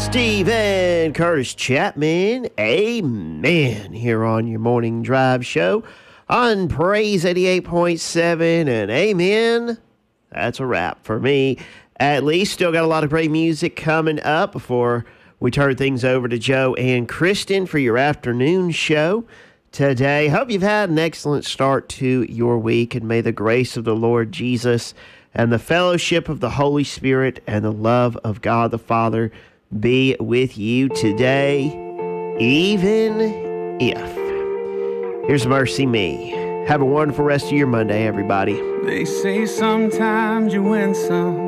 Stephen Curtis Chapman, amen, here on your morning drive show on Praise 88.7, and amen, that's a wrap for me. At least, still got a lot of great music coming up before we turn things over to Joe and Kristen for your afternoon show today. Hope you've had an excellent start to your week, and may the grace of the Lord Jesus and the fellowship of the Holy Spirit and the love of God the Father be with you today, even if. Here's Mercy Me. Have a wonderful rest of your Monday, everybody. They say sometimes you win some.